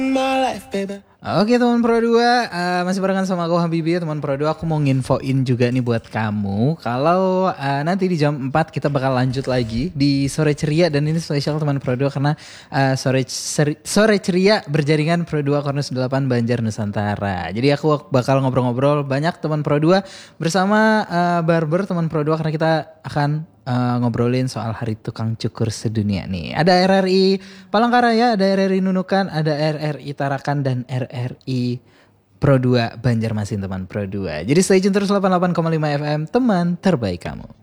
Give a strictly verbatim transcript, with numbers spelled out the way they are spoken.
Oke teman Pro dua, uh, masih barengan sama aku Habibie. Teman Pro dua, aku mau nginfoin juga nih buat kamu kalau uh, nanti di jam empat kita bakal lanjut lagi di Sore Ceria. Dan ini spesial teman Pro dua karena uh, Sore Seri, Sore Ceria berjaringan Pro dua Kornus delapan Banjar Nusantara. Jadi aku bakal ngobrol-ngobrol banyak teman Pro dua bersama uh, barber teman Pro dua karena kita akan Uh, ngobrolin soal Hari Tukang Cukur Sedunia nih. Ada R R I Palangkaraya, ada R R I Nunukan, ada R R I Tarakan, dan R R I Pro dua Banjarmasin teman Pro dua. Jadi stay tune terus delapan puluh delapan koma lima F M, teman terbaik kamu.